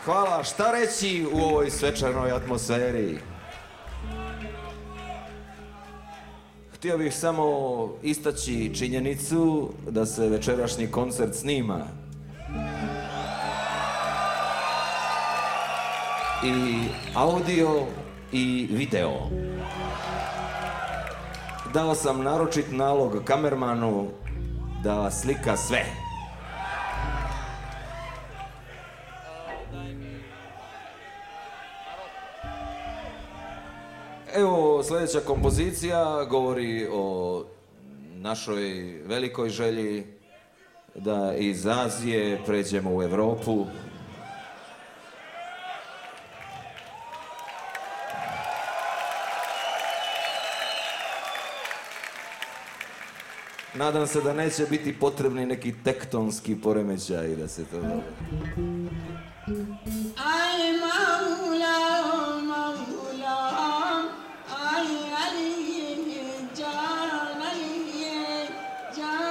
Hvala, šta reći u ovoj svečanoj atmosferi? Htio bih samo istaći činjenicu da se večerašnji koncert snima. I audio i video. Dao sam naročit nalog kamermanu da slika sve. Evo, sljedeća kompozicija govori o našoj velikoj želji da iz Azije pređemo u Europu. Nadam se da neće biti potrebni neki tektonski poremećaj da se to dogodi.